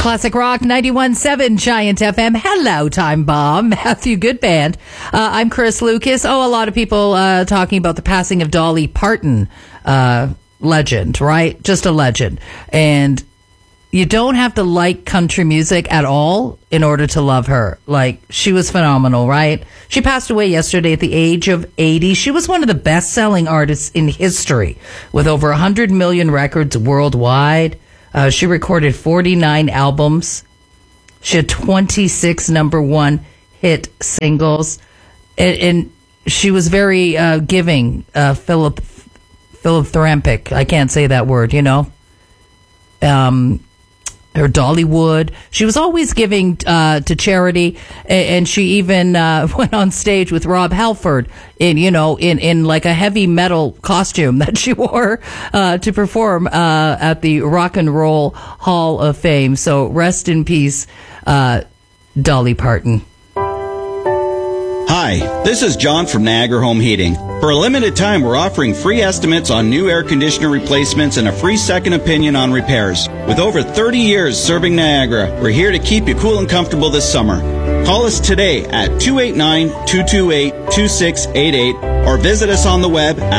Classic Rock 91.7 Giant FM. Hello, Time Bomb. Matthew Goodband. I'm Chris Lucas. A lot of people talking about the passing of Dolly Parton. Legend, right? Just a legend. And you don't have to like country music at all in order to love her. Like, she was phenomenal, right? She passed away yesterday at the age of 80. She was one of the best-selling artists in history with over 100 million records worldwide. She recorded 49 albums. She had 26 number one hit singles. And she was very giving, philanthropic. I can't say that word, you know. Her Dollywood. She was always giving to charity, and she even went on stage with Rob Halford in like a heavy metal costume that she wore to perform at the Rock and Roll Hall of Fame. So rest in peace, Dolly Parton. Hi, this is John from Niagara Home Heating. For a limited time, we're offering free estimates on new air conditioner replacements and a free second opinion on repairs. With over 30 years serving Niagara, we're here to keep you cool and comfortable this summer. Call us today at 289-228-2688 or visit us on the web at